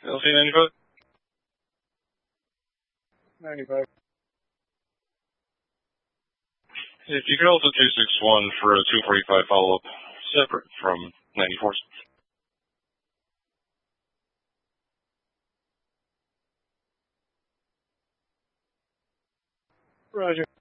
LC 95? 95. If you could also 261 for a 245 follow-up, separate from 94. Roger.